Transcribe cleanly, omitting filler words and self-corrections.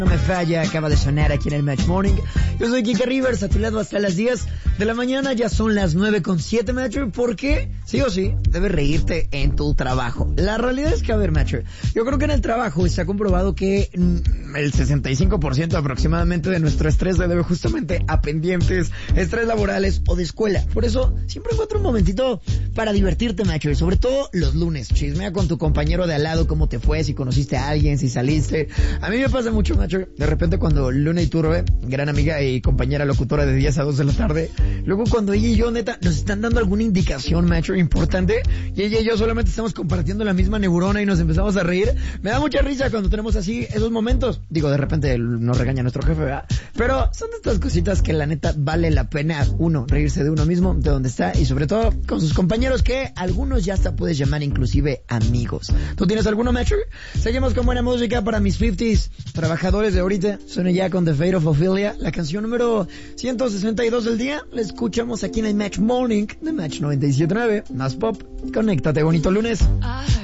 No me falla, acaba de sonar aquí en el Match Morning. Yo soy Kike Rivers, a tu lado hasta las 10 de la mañana. Ya son las 9:07, Matcher. ¿Por qué? Sí o sí, debes reírte en tu trabajo. La realidad es que, a ver, Matcher, yo creo que en el trabajo está comprobado que el 65% aproximadamente de nuestro estrés se debe justamente a pendientes, estrés laborales o de escuela. Por eso, siempre encuentro un momentito para divertirte, Matcher. Sobre todo los lunes. Chismea con tu compañero de al lado cómo te fue, si conociste a alguien, si saliste. A mí me pasa mucho, Matcher. De repente cuando Luna Iturbe, gran amiga y compañera locutora de 10 a 2 de la tarde, luego cuando ella y yo, neta, nos están dando alguna indicación, macho, importante, y ella y yo solamente estamos compartiendo la misma neurona y nos empezamos a reír, me da mucha risa cuando tenemos así esos momentos. Digo, de repente nos regaña nuestro jefe, ¿verdad? Pero son de estas cositas que la neta vale la pena, uno, reírse de uno mismo, de donde está, y sobre todo con sus compañeros, que algunos ya hasta puedes llamar inclusive amigos. ¿Tú tienes alguno, macho? Seguimos con buena música para mis 50s trabajadores de ahorita. Suena ya con The Fate of Ophelia, la canción número 162 del día. La escuchamos aquí en el Match Morning de Match 97.9. Más pop. Conéctate, bonito lunes.